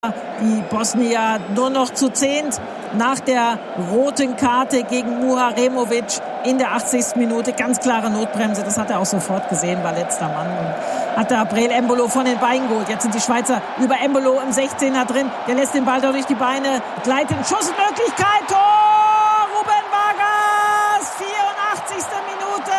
Die Bosnier nur noch zu 10 nach der roten Karte gegen Muharemovic in der 80. Minute. Ganz klare Notbremse, das hat er auch sofort gesehen, war letzter Mann. Und hat da Breel Embolo von den Beinen geholt. Jetzt sind die Schweizer über Embolo im 16er drin. Der lässt den Ball da durch die Beine, gleitet in Schussmöglichkeit. Tor! Ruben Vargas, 84. Minute.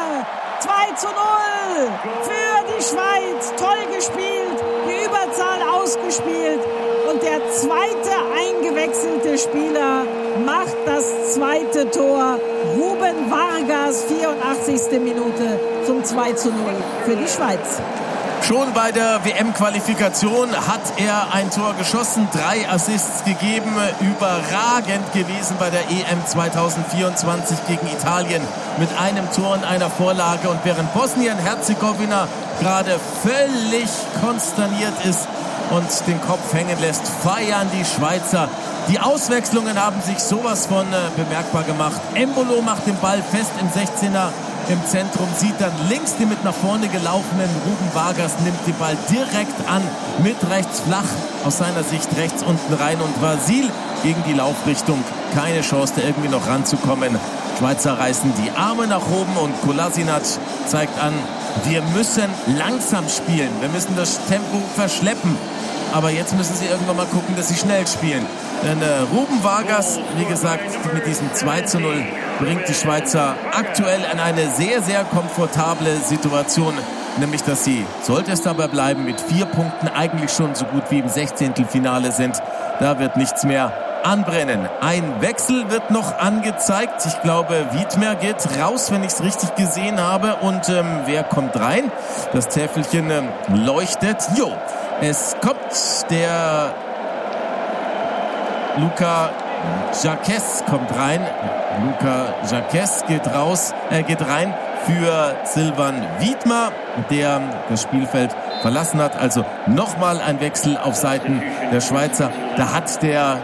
2:0 für die Schweiz. Toll gespielt, die Überzahl ausgespielt. Und der zweite eingewechselte Spieler macht das zweite Tor. Ruben Vargas, 84. Minute zum 2:0 für die Schweiz. Schon bei der WM-Qualifikation hat er ein Tor geschossen, 3 Assists gegeben, überragend gewesen bei der EM 2024 gegen Italien mit einem Tor und einer Vorlage. Und während Bosnien-Herzegowina gerade völlig konsterniert ist und den Kopf hängen lässt, feiern die Schweizer. Die Auswechslungen haben sich sowas von bemerkbar gemacht. Embolo macht den Ball fest im 16er. Im Zentrum sieht dann links den mit nach vorne gelaufenen Ruben Vargas, nimmt den Ball direkt an, mit rechts flach, aus seiner Sicht rechts unten rein. Und Vasil gegen die Laufrichtung, keine Chance, da irgendwie noch ranzukommen. Schweizer reißen die Arme nach oben und Kolasinac zeigt an, wir müssen langsam spielen, wir müssen das Tempo verschleppen. Aber jetzt müssen sie irgendwann mal gucken, dass sie schnell spielen. Denn Ruben Vargas, wie gesagt, mit diesem 2:0 bringt die Schweizer aktuell an eine sehr, sehr komfortable Situation. Nämlich, dass sie, sollte es dabei bleiben, mit 4 Punkten eigentlich schon so gut wie im 16. Finale sind. Da wird nichts mehr anbrennen. Ein Wechsel wird noch angezeigt. Ich glaube, Wiedmer geht raus, wenn ich es richtig gesehen habe. Und wer kommt rein? Das Täfelchen leuchtet. Es kommt der Luka Jacques kommt rein. Luka Jacques geht rein für Silvan Wiedmer, der das Spielfeld verlassen hat. Also nochmal ein Wechsel auf Seiten der Schweizer. Da hat der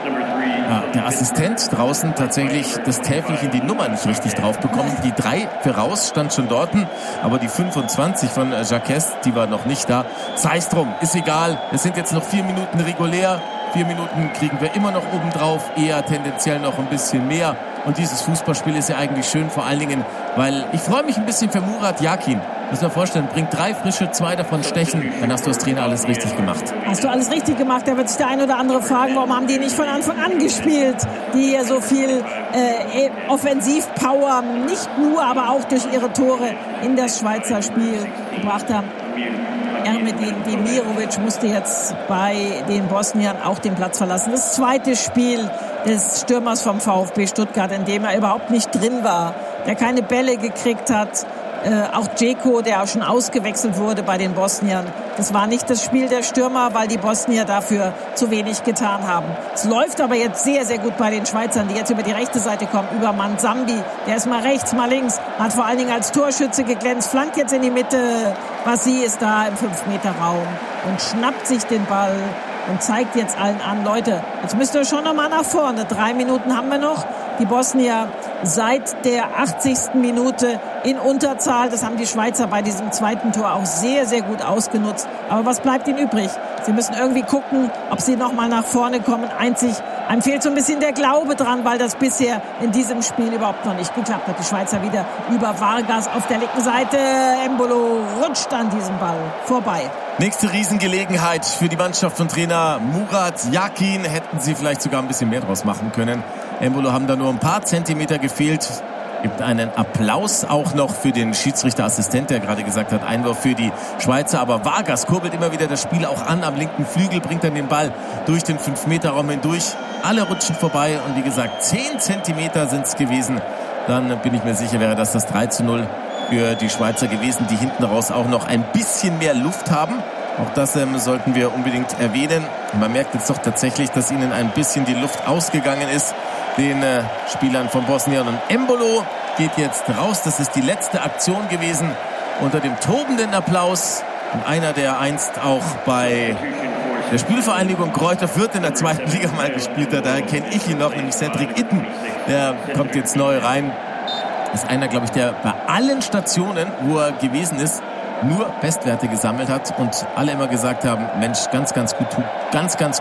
Assistent draußen tatsächlich das Täfelchen, die Nummer nicht richtig drauf bekommen. Die 3 für raus stand schon dort, aber die 25 von Jacques, die war noch nicht da. Sei es drum, ist egal. Es sind jetzt noch 4 Minuten regulär. 4 Minuten kriegen wir immer noch obendrauf, eher tendenziell noch ein bisschen mehr. Und dieses Fußballspiel ist ja eigentlich schön, vor allen Dingen, weil ich freue mich ein bisschen für Murat Yakin. Muss mir vorstellen, bringt 3 frische, 2 davon stechen, dann hast du als Trainer alles richtig gemacht. Hast du alles richtig gemacht? Da wird sich der ein oder andere fragen, warum haben die nicht von Anfang an gespielt, die hier so viel Offensivpower, nicht nur, aber auch durch ihre Tore in das Schweizer Spiel gebracht haben. Ermedin Demirovic musste jetzt bei den Bosniern auch den Platz verlassen. Das zweite Spiel des Stürmers vom VfB Stuttgart, in dem er überhaupt nicht drin war, der keine Bälle gekriegt hat. Auch Dzeko, der auch schon ausgewechselt wurde bei den Bosniern. Das war nicht das Spiel der Stürmer, weil die Bosnier dafür zu wenig getan haben. Es läuft aber jetzt sehr, sehr gut bei den Schweizern, die jetzt über die rechte Seite kommen, über Manzambi. Der ist mal rechts, mal links, hat vor allen Dingen als Torschütze geglänzt, flankt jetzt in die Mitte. Bassi ist da im 5-Meter-Raum und schnappt sich den Ball und zeigt jetzt allen an, Leute, jetzt müsst ihr schon nochmal nach vorne. 3 Minuten haben wir noch. Die Bosnier seit der 80. Minute in Unterzahl. Das haben die Schweizer bei diesem zweiten Tor auch sehr, sehr gut ausgenutzt. Aber was bleibt ihnen übrig? Sie müssen irgendwie gucken, ob sie nochmal nach vorne kommen. Einem fehlt so ein bisschen der Glaube dran, weil das bisher in diesem Spiel überhaupt noch nicht geklappt hat. Die Schweizer wieder über Vargas auf der linken Seite. Embolo rutscht an diesem Ball vorbei. Nächste Riesengelegenheit für die Mannschaft von Trainer Murat Yakin. Hätten sie vielleicht sogar ein bisschen mehr draus machen können. Embolo haben da nur ein paar Zentimeter gefehlt. Gibt einen Applaus auch noch für den Schiedsrichterassistent, der gerade gesagt hat, Einwurf für die Schweizer. Aber Vargas kurbelt immer wieder das Spiel auch an am linken Flügel, bringt dann den Ball durch den 5-Meter-Raum hindurch. Alle rutschen vorbei und wie gesagt, 10 Zentimeter sind es gewesen. Dann bin ich mir sicher, wäre das 3:0 für die Schweizer gewesen, die hinten raus auch noch ein bisschen mehr Luft haben. Auch das sollten wir unbedingt erwähnen. Man merkt jetzt doch tatsächlich, dass ihnen ein bisschen die Luft ausgegangen ist, den Spielern von Bosnien. Und Embolo geht jetzt raus. Das ist die letzte Aktion gewesen unter dem tobenden Applaus. Und einer, der einst auch bei der Spielvereinigung Greuther Fürth in der 2. Liga mal gespielt hat. Daher kenne ich ihn noch, nämlich Cedric Itten. Der kommt jetzt neu rein. Ist einer, glaube ich, der bei allen Stationen, wo er gewesen ist, nur Bestwerte gesammelt hat und alle immer gesagt haben, Mensch, ganz, ganz gut